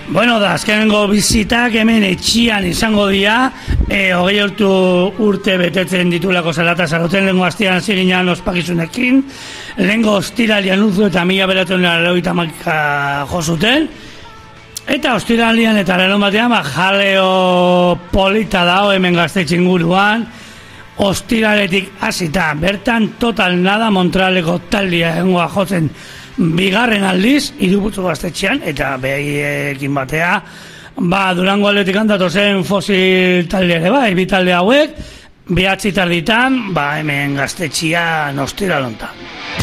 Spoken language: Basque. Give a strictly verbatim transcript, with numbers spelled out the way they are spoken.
Bueno, da, azkenengo bizitak hemen etxian izango dira, e, hogei urtu urte betetzen ditulako Zarata Zaroten, lehenko astean ziginan ospakizunekin, lehenko ostiralian uzu eta mila beratzen laurogeita hamaika jozuten, eta ostiralian eta larun batean, ba, jaleo polita dago hemen Gaztetxe inguruan, ostiraletik hasita, bertan total nada Montrealeko taldia egongoa jotzen, bigarren aldiz, Iruputzu Gaztetxean, eta behiekin batea, ba, Durango Aldetik handatu zen Fosil talde ere, bai, bi talde hauek, behatzi tarditan, ba, hemen Gaztetxean ostiralontan.